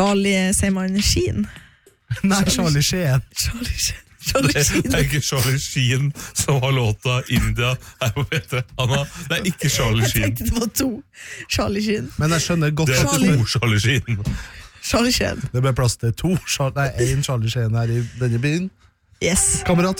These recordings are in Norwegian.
Charlie, sier man Sheen? Nei, Charlie Sheen. Det ikke Charlie Sheen som har låta India her på PT. Anna, det ikke Charlie Sheen. Jeg tenkte det var 2 Charlie Sheen. Men jeg skjønner godt det at to Charlie Sheen. Charlie Sheen. Det ble plass til 1 Charlie Sheen her i denne byen. Yes. Kamerat.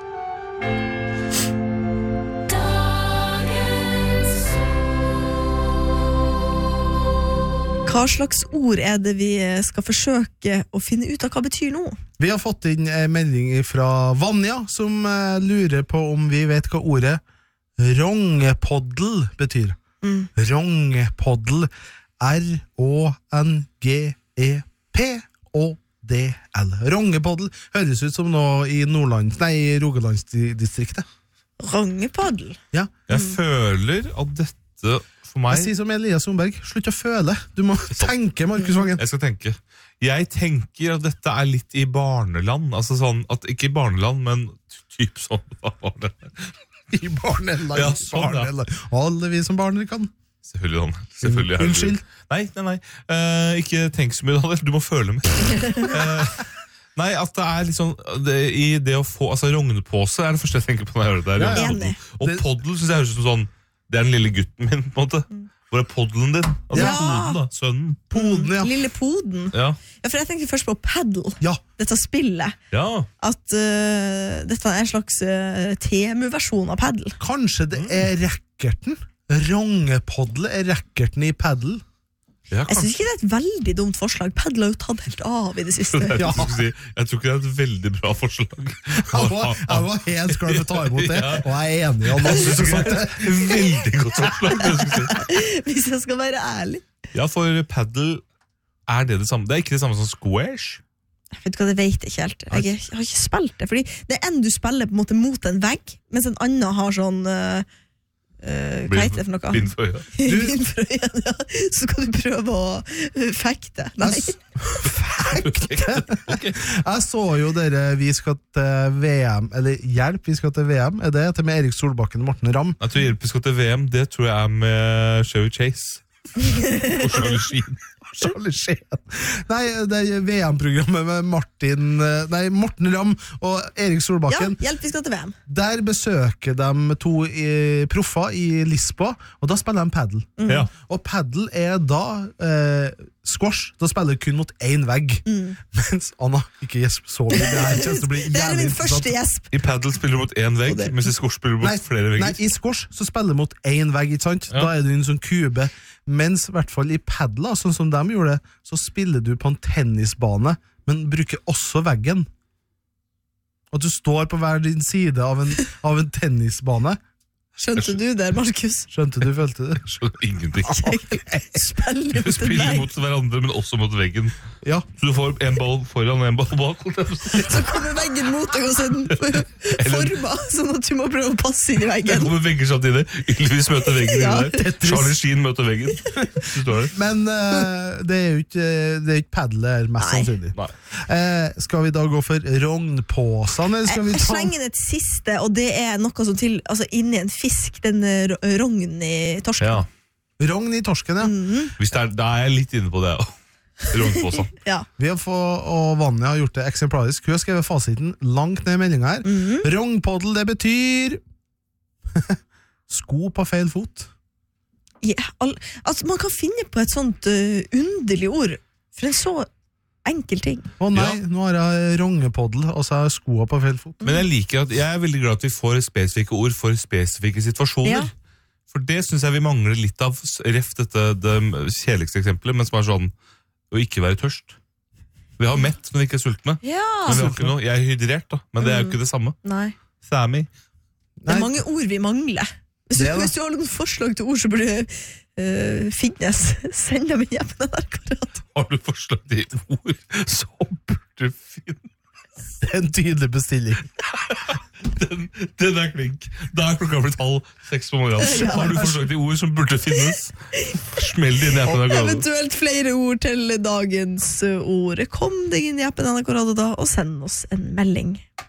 Hva slags ord det vi skal forsøke å finne ut av hva betyr nå? Vi har fått inn en melding fra Vanja, som lurer på om vi vet hva ordet rongepoddel betyr. Rongepoddel. R-O-N-G-E-P-O-D-L. Rongepoddel høres ut som noe i Rogalandsdistriktet. Rongepoddel? Ja. Jeg føler at dette for meg... Jeg sier som Elias Sonberg, slutt å føle. Du må tenke, Markus Vangen. Jeg skal tenke. Jeg tenker at dette litt i barneland. Altså sånn, at ikke i barneland, men typ sånn. Hva var det? I barneland. Ja, sånn, barneland. Alle vi som barner kan. Selvfølgelig sånn. Selvfølgelig. Unnskyld. Nei. Ikke tenk så mye, Daniel. Du må føle med. Nei, at det litt sånn i det å få, altså rognepåse det første jeg tenker på når jeg hører det der. Enig. Og poddel synes jeg høres ut som sånn, det den lille gutten min, på en måte. Hvor poddelen din? Altså poden da, sønnen. Poden, ja. Lille poden. Ja, for jeg tenkte først på paddle. Ja. Dette spillet. ja. At dette en slags temu-versjon av paddle. Kanskje det rackerten? Rongepoddel rackerten i paddle? Ja, Jeg synes ikke det et veldig dumt forslag. Paddle har jo tatt helt av i det siste. Jeg tror ikke det et veldig bra forslag. Jeg var helt klar for å ta imot det, og jeg enig om Jeg synes det er et veldig godt forslag. det skal jeg si. Hvis jeg skal være ærlig. Ja, for paddle det samme. Det ikke det samme som squash. Jeg vet hva, det vet jeg ikke helt. Jeg har ikke spilt det, fordi det en du spiller på en måte mot en vegg, mens en annen har sånn... hva heter det for noe? Bind for øya. Bind for øya, ja. Så skal du prøve å fekte. Nei. Okay. Jeg så jo dere, vi skal til VM, eller hjelp, vi skal til VM, det til med Erik Solbakken og Morten Ramm? Jeg tror hjelp vi skal til VM, det tror jeg med Chevy Chase. Og Charlie Sheen. Charlie Sheen. Nei, det VM-programmet med Morten Ramm og Erik Ja, Solbakken. hjelp, vi skal til VM. Der besøker de 2 proffer i Lisboa, og da spiller de paddle. Ja. Og paddle da squash, da spiller du kun mot én vegg. Mens Anna, ikke gjesp så mye, det her kjennes til å bli Det jævlig min første gjesp. I paddle spiller du mot én vegg, mens i squash spiller du mot flere vegger. Nei, i squash så spiller du mot én vegg, ikke sant? Ja. Da du i en sånn kube. Mens i hvert fall i paddle, sånn som de gjorde det, så spiller du på en tennisbane, men bruker også veggen. At du står på hver din side av en tennisbane. Skjønte du det, Markus? Skjønte du, følte du? Jeg skjønner ingenting. Spiller Du spiller mot hverandre, men også mot veggen. Ja. Så du får en ball foran og en ball bak. Så kommer veggen mot deg, og så den formet, sånn at du må prøve å passe inn i Det veggen. kommer vegger samtidig. Ylvis møter veggen Ja, inni der. Charlie Sheen møter veggen. Men det jo ikke paddle her, mest Nei. sannsynlig. Nei. Skal vi da gå for rognpåsene, eller skal vi Jeg ta... slenger inn et siste, og det noe som til, altså inni en fisk, den rognen i torsken. Ja. Rogn i torsken, ja. Hvis da jeg litt inne på det. Rognpåsen. Ja. Vi har og Vanja har gjort det eksemplarisk. Hun har skrevet fasiten langt ned i meldingen her. Rognpoddel, det betyr sko på feil fot. Ja, altså man kan finne på et sånt underlig ord, for en så enkel ting. Å nei, Ja. nå har jeg rongepoddel, og så har jeg skoa på feil fot. Men jeg er veldig glad at vi får spesifikke ord for spesifikke situasjoner. Ja. For det synes jeg vi mangler litt av, ref det kjedeligste eksempelet, men som sånn, å ikke være tørst. Vi har mett, men ikke sultne. Ja. Men vi har ikke noe, jeg er hydrert da, men det er jo ikke det samme. Nei. Sami. Det er mange ord vi mangler. Hvis Det da. du har noen forslag til ord som burde finnes, send dem inn hjem med akkurat. Har du forslag til ord som burde finnes? Det er en tydelig bestilling. Den er klink. Da er klokka blitt 5:30 på morgenen. Ja. Har du forslag til ord som burde finnes? Smell det inn i appen av Grado. Eventuelt flere ord til dagens ord. Kom deg inn i appen NRK Radio da, og send oss en melding.